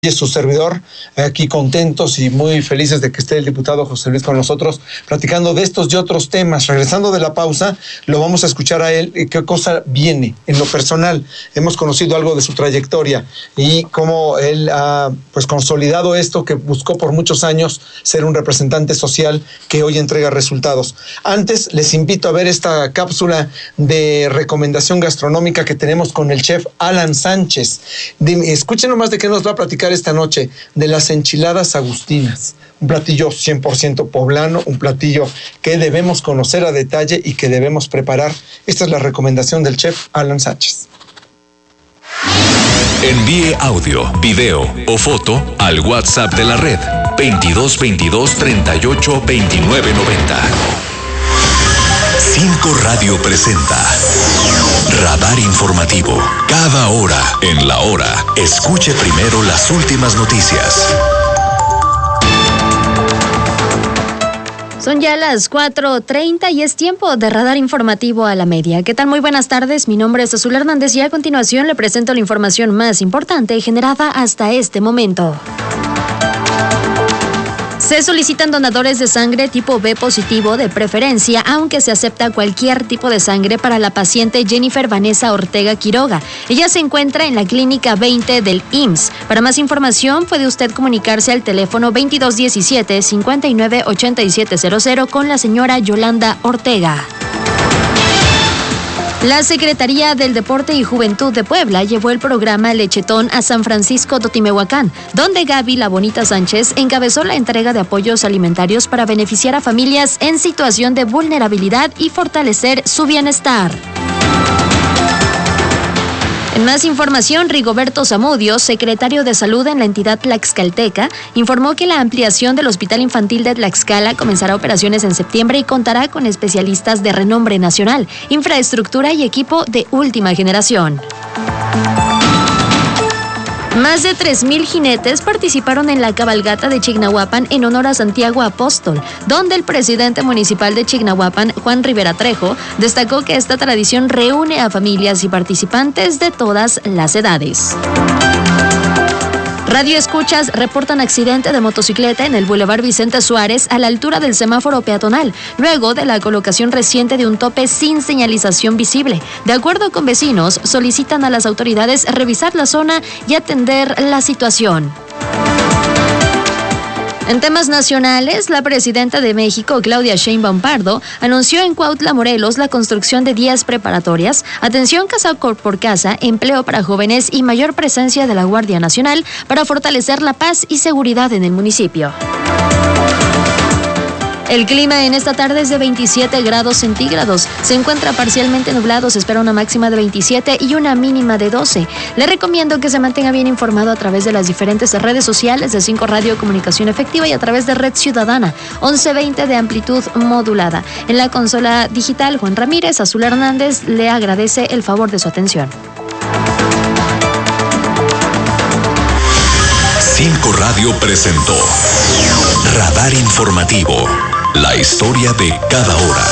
Y su servidor, aquí contentos y muy felices de que esté el diputado José Luis con nosotros, platicando de estos y otros temas. Regresando de la pausa, lo vamos a escuchar a él, qué cosa viene en lo personal. Hemos conocido algo de su trayectoria y cómo él ha consolidado esto que buscó por muchos años, ser un representante social que hoy entrega resultados. Antes, les invito a ver esta cápsula de recomendación gastronómica que tenemos con el chef Alan Sánchez. Escuchen nomás de qué nos va a platicar esta noche, de las enchiladas agustinas, un platillo 100% poblano, un platillo que debemos conocer a detalle y que debemos preparar. Esta es la recomendación del chef Alan Sánchez. Envíe audio, video o foto al WhatsApp de la red 22 22 38 29 90. 5 Radio presenta Radar Informativo. Cada hora en la hora. Escuche primero las últimas noticias. Son ya las 4:30 y es tiempo de Radar Informativo a la media. ¿Qué tal? Muy buenas tardes. Mi nombre es Azul Hernández y a continuación le presento la información más importante generada hasta este momento. Se solicitan donadores de sangre tipo B positivo de preferencia, aunque se acepta cualquier tipo de sangre para la paciente Jennifer Vanessa Ortega Quiroga. Ella se encuentra en la Clínica 20 del IMSS. Para más información puede usted comunicarse al teléfono 2217-598700 con la señora Yolanda Ortega. La Secretaría del Deporte y Juventud de Puebla llevó el programa Lechetón a San Francisco Totimehuacán, donde Gaby La Bonita Sánchez encabezó la entrega de apoyos alimentarios para beneficiar a familias en situación de vulnerabilidad y fortalecer su bienestar. En más información, Rigoberto Zamudio, secretario de Salud en la entidad tlaxcalteca, informó que la ampliación del Hospital Infantil de Tlaxcala comenzará operaciones en septiembre y contará con especialistas de renombre nacional, infraestructura y equipo de última generación. Más de 3,000 jinetes participaron en la cabalgata de Chignahuapan en honor a Santiago Apóstol, donde el presidente municipal de Chignahuapan, Juan Rivera Trejo, destacó que esta tradición reúne a familias y participantes de todas las edades. Radio Escuchas reportan accidente de motocicleta en el Boulevard Vicente Suárez a la altura del semáforo peatonal, luego de la colocación reciente de un tope sin señalización visible. De acuerdo con vecinos, solicitan a las autoridades revisar la zona y atender la situación. En temas nacionales, la presidenta de México, Claudia Sheinbaum Pardo, anunció en Cuautla, Morelos, la construcción de 10 preparatorias, atención casa por casa, empleo para jóvenes y mayor presencia de la Guardia Nacional para fortalecer la paz y seguridad en el municipio. El clima en esta tarde es de 27 grados centígrados. Se encuentra parcialmente nublado, se espera una máxima de 27 y una mínima de 12. Le recomiendo que se mantenga bien informado a través de las diferentes redes sociales de 5 Radio Comunicación Efectiva y a través de Red Ciudadana, 1120 de amplitud modulada. En la consola digital, Juan Ramírez, Azul Hernández le agradece el favor de su atención. 5 Radio presentó Radar Informativo. La historia de cada hora.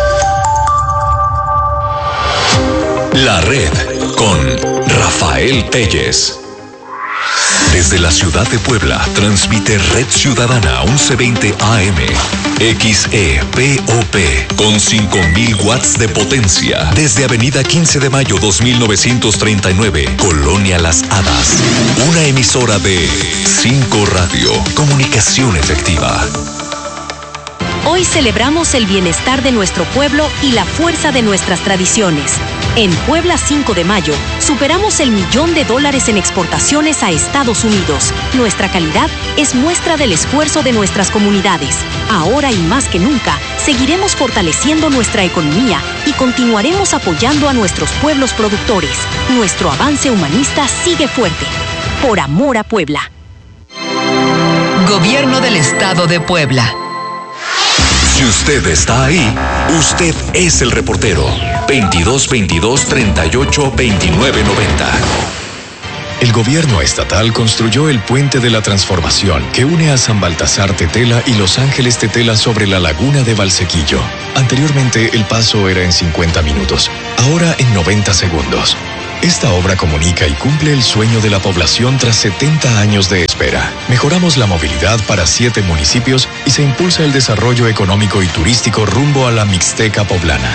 La red con Rafael Telles. Desde la ciudad de Puebla, transmite Red Ciudadana 1120 AM, XEPOP, con 5,000 watts de potencia. Desde Avenida 15 de Mayo 2939, Colonia Las Hadas. Una emisora de 5 Radio, comunicación efectiva. Hoy celebramos el bienestar de nuestro pueblo y la fuerza de nuestras tradiciones. En Puebla 5 de Mayo, superamos el $1,000,000 en exportaciones a Estados Unidos. Nuestra calidad es muestra del esfuerzo de nuestras comunidades. Ahora y más que nunca, seguiremos fortaleciendo nuestra economía y continuaremos apoyando a nuestros pueblos productores. Nuestro avance humanista sigue fuerte. Por amor a Puebla. Gobierno del Estado de Puebla. Si usted está ahí, usted es el reportero. 22 22 38 29 90. El gobierno estatal construyó el Puente de la Transformación que une a San Baltasar Tetela y Los Ángeles Tetela sobre la laguna de Valsequillo. Anteriormente el paso era en 50 minutos, ahora en 90 segundos. Esta obra comunica y cumple el sueño de la población tras 70 años de espera. Mejoramos la movilidad para 7 municipios y se impulsa el desarrollo económico y turístico rumbo a la Mixteca poblana.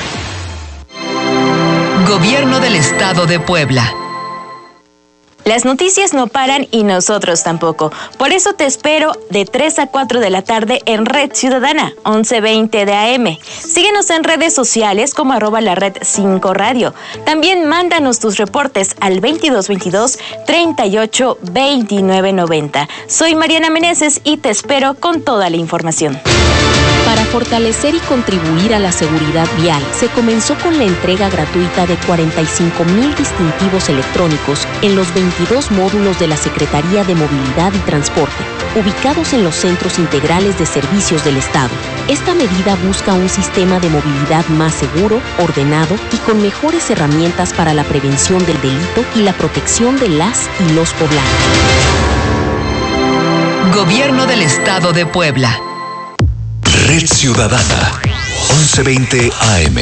Gobierno del Estado de Puebla. Las noticias no paran y nosotros tampoco. Por eso te espero de 3 a 4 de la tarde en Red Ciudadana, 11:20 de AM. Síguenos en redes sociales como @la red 5 radio. También mándanos tus reportes al 2222 38 29 90. Soy Mariana Meneses y te espero con toda la información. Para fortalecer y contribuir a la seguridad vial, se comenzó con la entrega gratuita de 45,000 distintivos electrónicos en los 22 módulos de la Secretaría de Movilidad y Transporte, ubicados en los centros integrales de servicios del Estado. Esta medida busca un sistema de movilidad más seguro, ordenado y con mejores herramientas para la prevención del delito y la protección de las y los poblanos. Gobierno del Estado de Puebla. Red Ciudadana, 11:20 AM.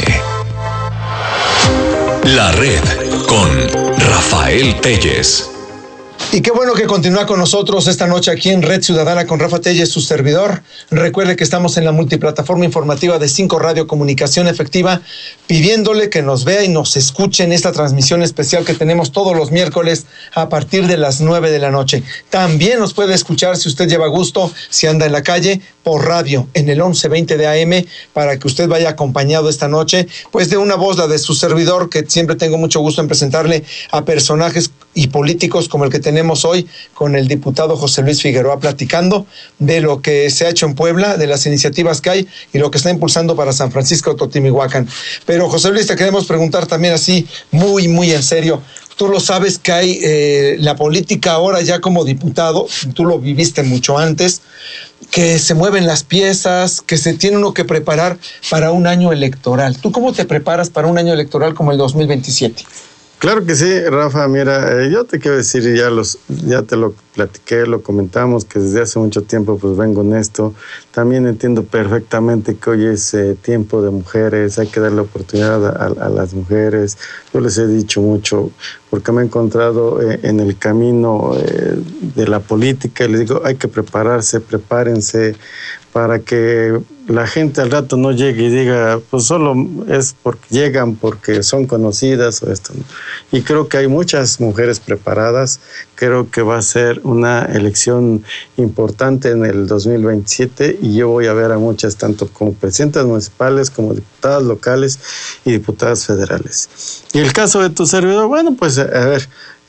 La Red con Rafael Telles. Y qué bueno que continúa con nosotros esta noche aquí en Red Ciudadana con Rafa Telles, su servidor. Recuerde que estamos en la multiplataforma informativa de 5 Radio Comunicación Efectiva, pidiéndole que nos vea y nos escuche en esta transmisión especial que tenemos todos los miércoles a partir de las 9 de la noche. También nos puede escuchar, si usted lleva gusto, si anda en la calle, por radio en el 11:20 de AM, para que usted vaya acompañado esta noche, pues de una voz, la de su servidor, que siempre tengo mucho gusto en presentarle a personajes y políticos como el que tenemos hoy con el diputado José Luis Figueroa, platicando de lo que se ha hecho en Puebla, de las iniciativas que hay y lo que está impulsando para San Francisco Totimihuacán. Pero José Luis, te queremos preguntar también así, muy, muy en serio. Tú lo sabes que hay la política ahora ya como diputado, tú lo viviste mucho antes, que se mueven las piezas, que se tiene uno que preparar para un año electoral. ¿Tú cómo te preparas para un año electoral como el 2027? Claro que sí, Rafa. Mira, yo te quiero decir, ya te lo platiqué, lo comentamos, que desde hace mucho tiempo pues vengo en esto. También entiendo perfectamente que hoy es tiempo de mujeres, hay que darle oportunidad a las mujeres. Yo les he dicho mucho, porque me he encontrado en el camino de la política, y les digo, hay que prepararse, prepárense, para que la gente al rato no llegue y diga, pues solo es porque llegan, porque son conocidas o esto. Y creo que hay muchas mujeres preparadas. Creo que va a ser una elección importante en el 2027 y yo voy a ver a muchas, tanto como presidentas municipales, como diputadas locales y diputadas federales. Y el caso de tu servidor, bueno, pues a ver,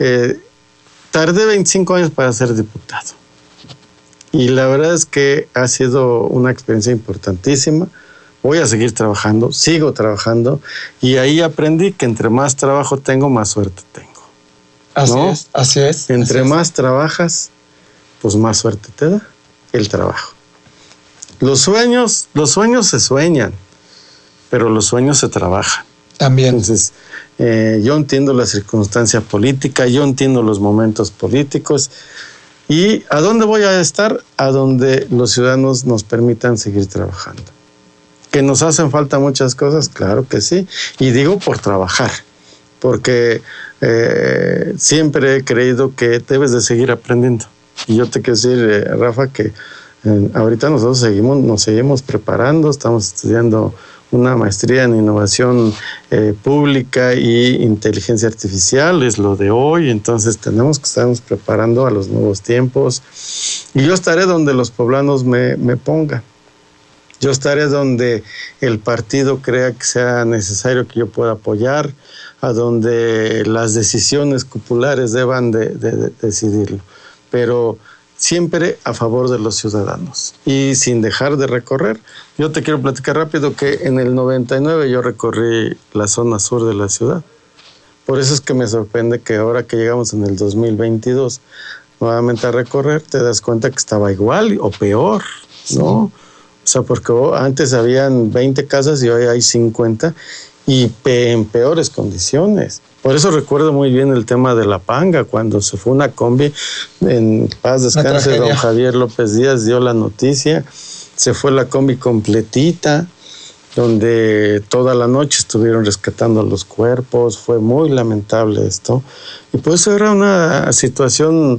tardé 25 años para ser diputado. Y la verdad es que ha sido una experiencia importantísima. Voy a seguir trabajando, sigo trabajando, y ahí aprendí que entre más trabajo tengo, más suerte tengo. ¿No? Así es. Entre más trabajas, pues más suerte te da el trabajo. Los sueños se sueñan, pero los sueños se trabajan. También. Entonces, yo entiendo la circunstancia política, yo entiendo los momentos políticos. ¿Y a dónde voy a estar? A donde los ciudadanos nos permitan seguir trabajando. ¿Que nos hacen falta muchas cosas? Claro que sí. Y digo por trabajar, porque siempre he creído que debes de seguir aprendiendo. Y yo te quiero decir, Rafa, que ahorita nosotros nos seguimos preparando, estamos estudiando una maestría en innovación pública y inteligencia artificial, es lo de hoy. Entonces tenemos que estarnos preparando a los nuevos tiempos, y yo estaré donde los poblanos me pongan. Yo estaré donde el partido crea que sea necesario que yo pueda apoyar, a donde las decisiones populares deban de decidirlo, pero siempre a favor de los ciudadanos y sin dejar de recorrer. Yo te quiero platicar rápido que en el 99 yo recorrí la zona sur de la ciudad. Por eso es que me sorprende que ahora que llegamos en el 2022 nuevamente a recorrer, te das cuenta que estaba igual o peor, ¿no? Sí. O sea, porque antes habían 20 casas y hoy hay 50 y en peores condiciones. Por eso recuerdo muy bien el tema de La Panga, cuando se fue una combi, en paz descanse, don Javier López Díaz dio la noticia, se fue la combi completita, donde toda la noche estuvieron rescatando los cuerpos. Fue muy lamentable esto. Y por eso era una situación,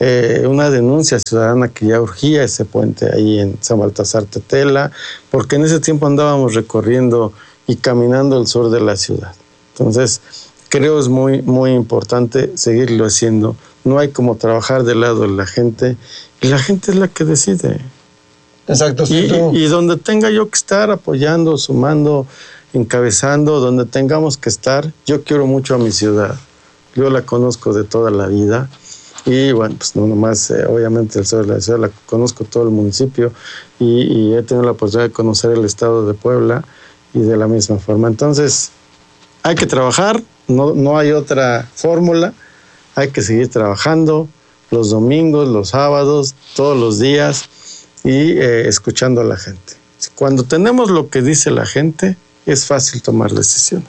una denuncia ciudadana que ya urgía ese puente ahí en San Baltasar Tetela, porque en ese tiempo andábamos recorriendo y caminando el sur de la ciudad. Entonces, creo es muy, muy importante seguirlo haciendo. No hay como trabajar del lado de la gente, y la gente es la que decide. Exacto. Y donde tenga yo que estar apoyando, sumando, encabezando, donde tengamos que estar, yo quiero mucho a mi ciudad. Yo la conozco de toda la vida. Y bueno, pues no nomás, obviamente el sur de la ciudad, la conozco todo el municipio y he tenido la oportunidad de conocer el estado de Puebla y de la misma forma. Entonces, hay que trabajar, no hay otra fórmula, hay que seguir trabajando los domingos, los sábados, todos los días y escuchando a la gente. Cuando tenemos lo que dice la gente, es fácil tomar decisiones.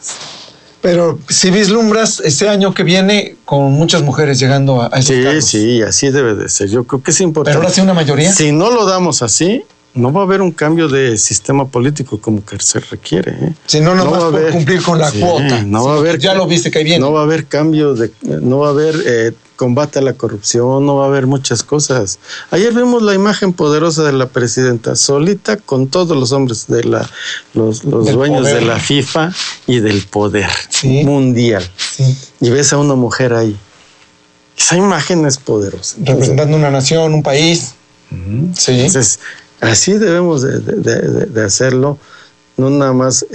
Pero si vislumbras este año que viene con muchas mujeres llegando a esos cargos. Sí, así debe de ser. Yo creo que es importante. Pero ahora sí una mayoría. Si no lo damos así, no va a haber un cambio de sistema político como que se requiere. Si no, nomás por cumplir con la cuota. No va a haber, ya lo viste que ahí viene. No va a haber cambio, no va a haber combate a la corrupción, no va a haber muchas cosas. Ayer vimos la imagen poderosa de la presidenta, solita con todos los hombres de los dueños poder de la FIFA y del poder mundial. Sí. Y ves a una mujer ahí. Esa imagen es poderosa. Representando una nación, un país. Sí. Entonces, así debemos de hacerlo, no nada más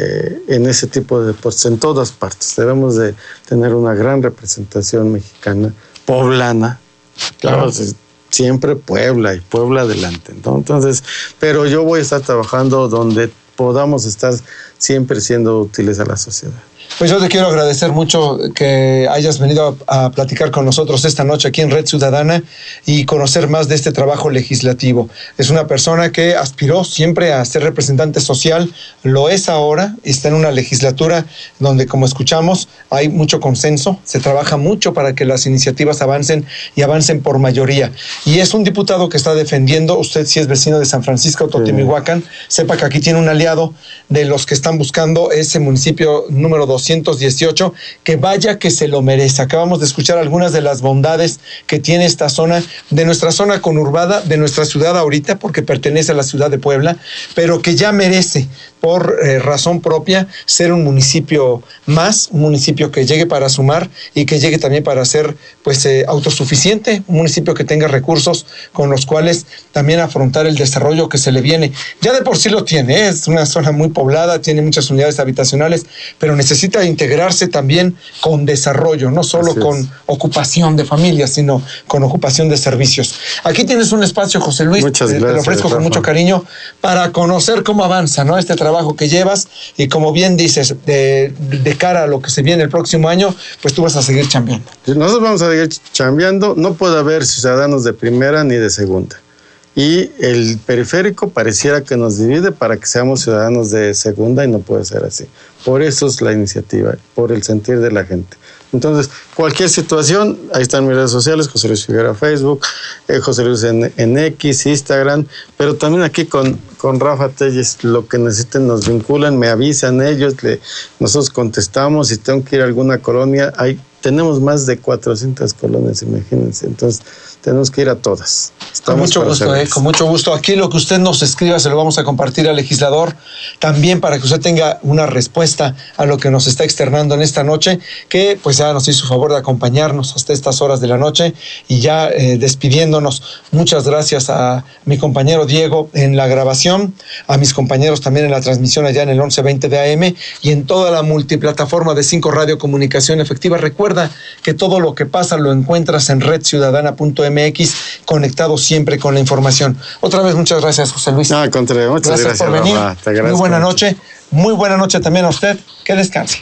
en ese tipo de deportes, en todas partes. Debemos de tener una gran representación mexicana, poblana, claro, siempre Puebla y Puebla adelante. Entonces, pero yo voy a estar trabajando donde podamos estar siempre siendo útiles a la sociedad. Pues yo te quiero agradecer mucho que hayas venido a platicar con nosotros esta noche aquí en Red Ciudadana y conocer más de este trabajo legislativo. Es una persona que aspiró siempre a ser representante social, lo es ahora, está en una legislatura donde, como escuchamos, hay mucho consenso, se trabaja mucho para que las iniciativas avancen y avancen por mayoría. Y es un diputado que está defendiendo, usted si es vecino de San Francisco, Totimihuacán, sepa que aquí tiene un aliado de los que están buscando ese municipio número 218, que vaya que se lo merece. Acabamos de escuchar algunas de las bondades que tiene esta zona, de nuestra zona conurbada, de nuestra ciudad ahorita, porque pertenece a la ciudad de Puebla, pero que ya merece, por razón propia, ser un municipio más, un municipio que llegue para sumar y que llegue también para ser pues autosuficiente, un municipio que tenga recursos con los cuales también afrontar el desarrollo que se le viene. Ya de por sí lo tiene, es una zona muy poblada, tiene muchas unidades habitacionales, pero necesita integrarse también con desarrollo, no solo con ocupación de familias, sino con ocupación de servicios. Aquí tienes un espacio, José Luis, muchas gracias, te lo ofrezco con mucho cariño, para conocer cómo avanza, ¿no?, este trabajo que llevas, y como bien dices, de cara a lo que se viene el próximo año, pues tú vas a seguir chambeando. Nosotros vamos a seguir chambeando, no puede haber ciudadanos de primera ni de segunda. Y el periférico pareciera que nos divide para que seamos ciudadanos de segunda y no puede ser así. Por eso es la iniciativa, por el sentir de la gente. Entonces, cualquier situación, ahí están mis redes sociales, José Luis Figueroa Facebook, José Luis en X, Instagram, pero también aquí con Rafa Telles, lo que necesiten nos vinculan, me avisan ellos, nosotros contestamos, si tengo que ir a alguna colonia, tenemos más de 400 colonias, imagínense, entonces tenemos que ir a todas. Con mucho gusto, con mucho gusto. Aquí lo que usted nos escriba se lo vamos a compartir al legislador, también para que usted tenga una respuesta a lo que nos está externando en esta noche, que pues ya nos hizo favor de acompañarnos hasta estas horas de la noche, y ya despidiéndonos, muchas gracias a mi compañero Diego en la grabación, a mis compañeros también en la transmisión allá en el 1120 de AM y en toda la multiplataforma de 5 Radio Comunicación Efectiva. Recuerda que todo lo que pasa lo encuentras en redciudadana.mx, conectado siempre con la información. Otra vez, muchas gracias, José Luis. No, al contrario, muchas gracias por venir. Rafa, muy buena noche. Muy buena noche también a usted. Que descanse.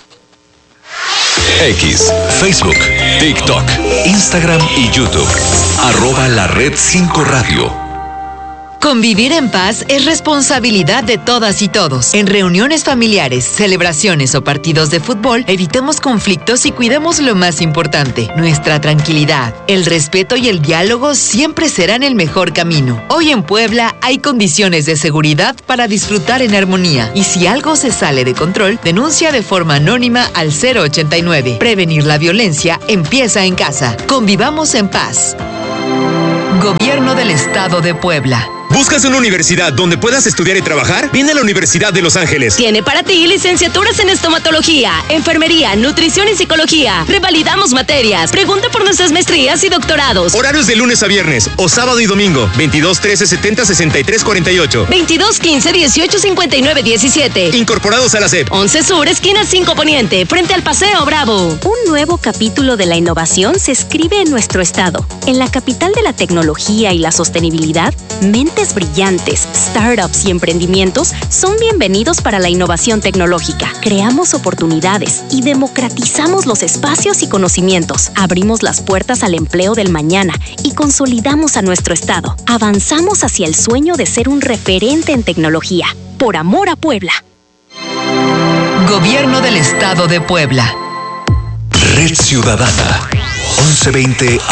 X, Facebook, TikTok, Instagram y YouTube. @LaRed5Radio. Convivir en paz es responsabilidad de todas y todos. En reuniones familiares, celebraciones o partidos de fútbol, evitemos conflictos y cuidemos lo más importante, nuestra tranquilidad. El respeto y el diálogo siempre serán el mejor camino. Hoy en Puebla hay condiciones de seguridad para disfrutar en armonía. Y si algo se sale de control, denuncia de forma anónima al 089. Prevenir la violencia empieza en casa. Convivamos en paz. Gobierno del Estado de Puebla. ¿Buscas una universidad donde puedas estudiar y trabajar? Viene a la Universidad de Los Ángeles. Tiene para ti licenciaturas en estomatología, enfermería, nutrición y psicología. Revalidamos materias. Pregunta por nuestras maestrías y doctorados. Horarios de lunes a viernes o sábado y domingo. 22 13 70 63 48. 22 15 18 59 17. Incorporados a la SEP. 11 Sur, esquina 5 Poniente, frente al Paseo Bravo. Un nuevo capítulo de la innovación se escribe en nuestro estado. En la capital de la tecnología y la sostenibilidad, mentes brillantes, startups y emprendimientos son bienvenidos para la innovación tecnológica. Creamos oportunidades y democratizamos los espacios y conocimientos. Abrimos las puertas al empleo del mañana y consolidamos a nuestro estado. Avanzamos hacia el sueño de ser un referente en tecnología. Por amor a Puebla. Gobierno del Estado de Puebla. Red Ciudadana. 1120